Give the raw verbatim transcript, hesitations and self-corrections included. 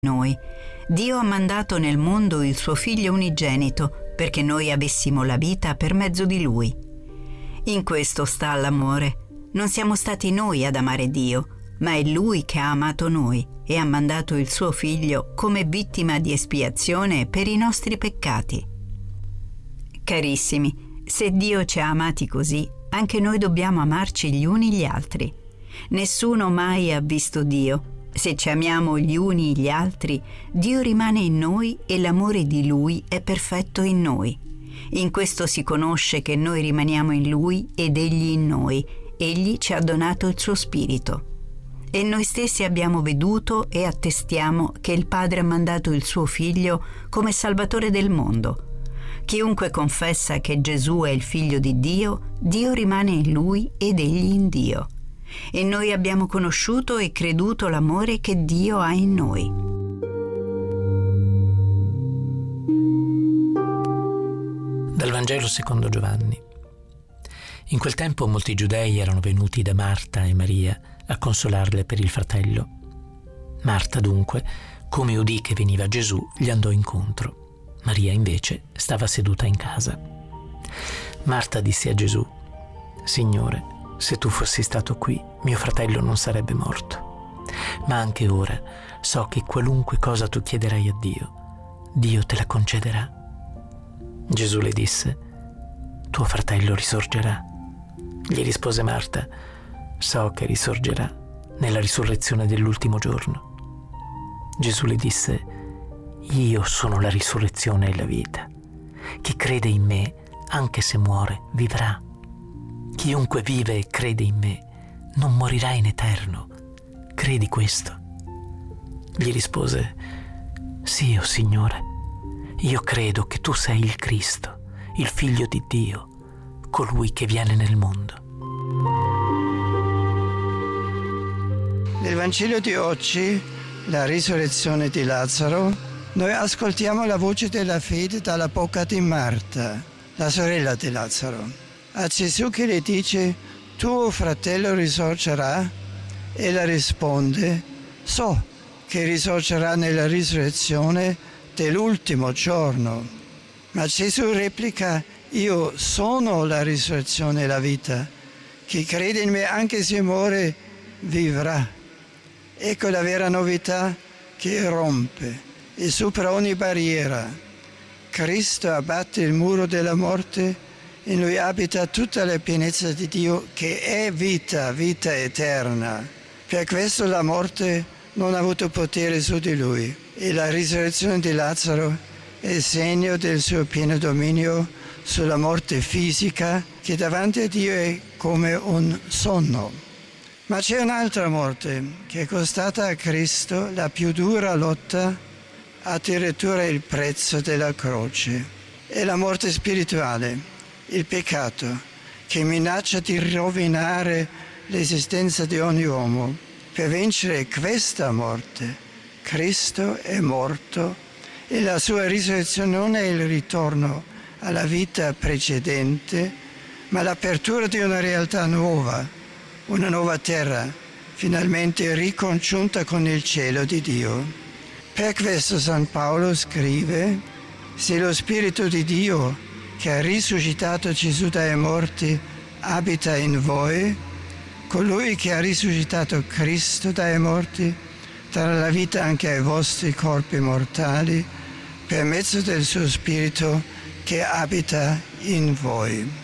noi. Dio ha mandato nel mondo il suo Figlio unigenito perché noi avessimo la vita per mezzo di Lui. In questo sta l'amore. Non siamo stati noi ad amare Dio, ma è Lui che ha amato noi e ha mandato il suo Figlio come vittima di espiazione per i nostri peccati. Carissimi, se Dio ci ha amati così, anche noi dobbiamo amarci gli uni gli altri. Nessuno mai ha visto Dio. Se ci amiamo gli uni gli altri, Dio rimane in noi e l'amore di Lui è perfetto in noi. In questo si conosce che noi rimaniamo in Lui ed Egli in noi. Egli ci ha donato il suo Spirito. E noi stessi abbiamo veduto e attestiamo che il Padre ha mandato il suo Figlio come Salvatore del mondo. Chiunque confessa che Gesù è il Figlio di Dio, Dio rimane in Lui ed Egli in Dio. E noi abbiamo conosciuto e creduto l'amore che Dio ha in noi. Dal Vangelo secondo Giovanni. In quel tempo molti giudei erano venuti da Marta e Maria a consolarle per il fratello. Marta dunque, come udì che veniva Gesù, gli andò incontro. Maria invece stava seduta in casa. Marta disse a Gesù: Signore, se tu fossi stato qui, mio fratello non sarebbe morto. Ma anche ora so che qualunque cosa tu chiederai a Dio, Dio te la concederà. Gesù le disse: Tuo fratello risorgerà. Gli rispose Marta: So che risorgerà nella risurrezione dell'ultimo giorno. Gesù le disse: Io sono la risurrezione e la vita. Chi crede in me, anche se muore, vivrà. Chiunque vive e crede in me non morirà in eterno. Credi questo? Gli rispose: Sì, o Signore, io credo che tu sei il Cristo, il Figlio di Dio, colui che viene nel mondo. Nel Vangelo di oggi, la risurrezione di Lazzaro, noi ascoltiamo la voce della fede dalla bocca di Marta, la sorella di Lazzaro. A Gesù che le dice: tuo fratello risorgerà, ella risponde: so che risorgerà nella risurrezione dell'ultimo giorno. Ma Gesù replica: io sono la risurrezione e la vita. Chi crede in me, anche se muore, vivrà. Ecco la vera novità che rompe e supera ogni barriera. Cristo abbatte il muro della morte. In Lui abita tutta la pienezza di Dio, che è vita, vita eterna. Per questo la morte non ha avuto potere su di Lui. E la risurrezione di Lazzaro è segno del suo pieno dominio sulla morte fisica, che davanti a Dio è come un sonno. Ma c'è un'altra morte che è costata a Cristo la più dura lotta, addirittura il prezzo della croce. È la morte spirituale. Il peccato che minaccia di rovinare l'esistenza di ogni uomo. Per vincere questa morte, Cristo è morto e la sua risurrezione non è il ritorno alla vita precedente, ma l'apertura di una realtà nuova, una nuova terra, finalmente ricongiunta con il cielo di Dio. Per questo San Paolo scrive: se lo Spirito di Dio, che ha risuscitato Gesù dai morti, abita in voi, colui che ha risuscitato Cristo dai morti darà la vita anche ai vostri corpi mortali per mezzo del suo Spirito che abita in voi.